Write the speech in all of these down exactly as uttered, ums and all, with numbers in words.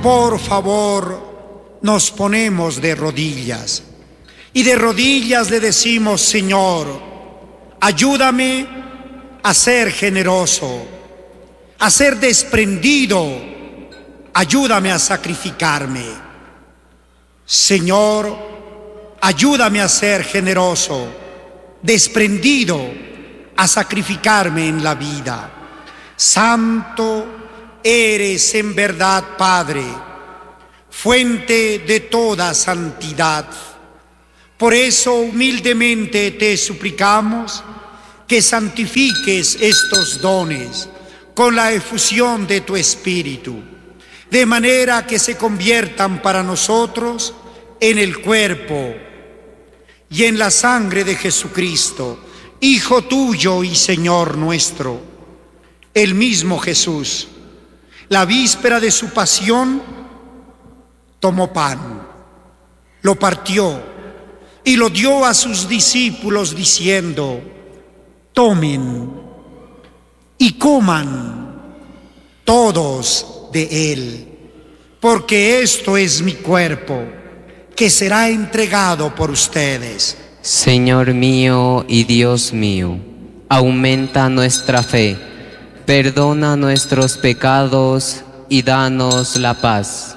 por favor, nos ponemos de rodillas y de rodillas le decimos: Señor, ayúdame a ser generoso, a ser desprendido, ayúdame a sacrificarme. Señor, ayúdame a ser generoso, desprendido, a sacrificarme en la vida. Santo eres en verdad, Padre, fuente de toda santidad. Por eso humildemente te suplicamos que santifiques estos dones con la efusión de tu Espíritu, de manera que se conviertan para nosotros en el cuerpo y en la sangre de Jesucristo, Hijo tuyo y Señor nuestro. El mismo Jesús, la víspera de su pasión, tomó pan, lo partió y lo dio a sus discípulos diciendo: tomen y coman todos de él, porque esto es mi cuerpo, que será entregado por ustedes. Señor mío y Dios mío, aumenta nuestra fe, perdona nuestros pecados y danos la paz.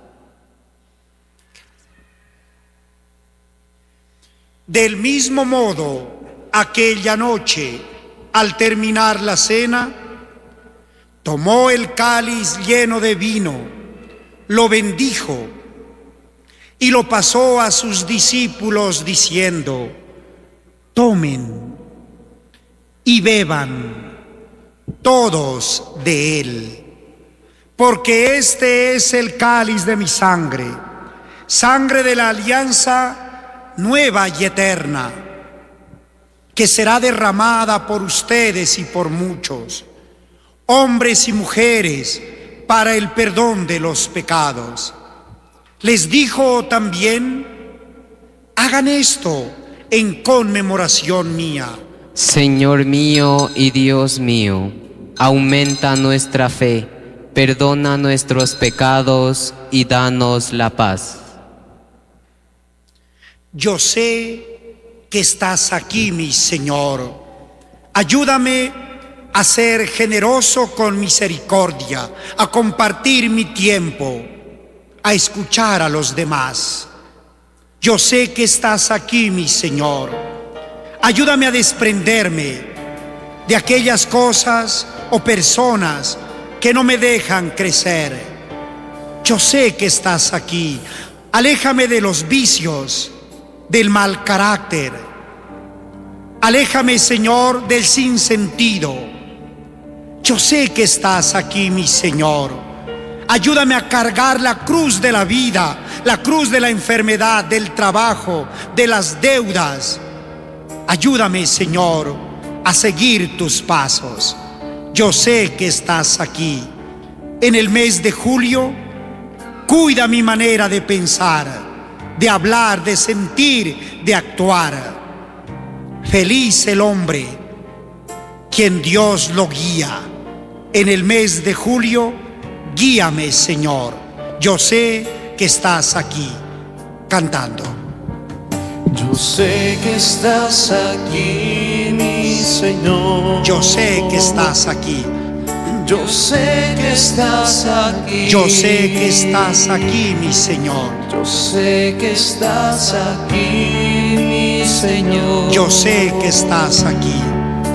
Del mismo modo, aquella noche, al terminar la cena, tomó el cáliz lleno de vino, lo bendijo y lo pasó a sus discípulos diciendo: tomen y beban todos de él, porque este es el cáliz de mi sangre, sangre de la alianza nueva y eterna, que será derramada por ustedes y por muchos, hombres y mujeres, para el perdón de los pecados. Les dijo también: hagan esto en conmemoración mía. Señor mío y Dios mío, aumenta nuestra fe, perdona nuestros pecados y danos la paz. Yo sé que estás aquí, mi Señor. Ayúdame a ser generoso con misericordia, a compartir mi tiempo, a escuchar a los demás. Yo sé que estás aquí, mi Señor. Ayúdame a desprenderme de aquellas cosas o personas que no me dejan crecer. Yo sé que estás aquí. Aléjame de los vicios, del mal carácter. Aléjame, Señor, del sinsentido. Yo sé que estás aquí, mi Señor. Ayúdame a cargar la cruz de la vida, la cruz de la enfermedad, del trabajo, de las deudas. Ayúdame, Señor, a seguir tus pasos. Yo sé que estás aquí. En el mes de julio, cuida mi manera de pensar, de hablar, de sentir, de actuar. Feliz el hombre quien Dios lo guía. En el mes de julio, guíame, Señor. Yo sé que estás aquí cantando. Yo sé que estás aquí, mi Señor. Yo sé que estás aquí. Yo sé que estás aquí. Yo sé que estás aquí, mi Señor. Yo sé que estás aquí, mi Señor. Yo sé que estás aquí.